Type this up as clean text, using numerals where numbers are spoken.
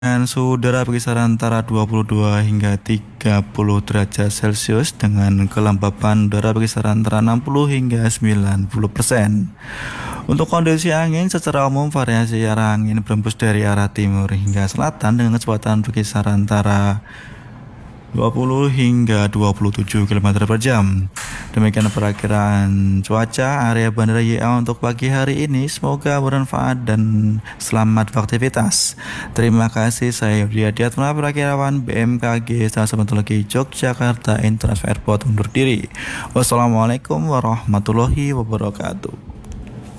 Dan suhu udara berkisar antara 22 hingga 30 derajat Celcius dengan kelembapan udara berkisar antara 60 hingga 90%. Untuk kondisi angin secara umum variasi arah angin berembus dari arah timur hingga selatan dengan kecepatan berkisar antara 20 hingga 27 km per jam. Demikian perakiraan cuaca area Bandara YA untuk pagi hari ini. Semoga bermanfaat dan selamat beraktivitas. Terima kasih, saya Yudi Adiatma, perakirawan BMKG Stasiun Meteorologi Yogyakarta International Airport undur diri. Wassalamualaikum warahmatullahi wabarakatuh.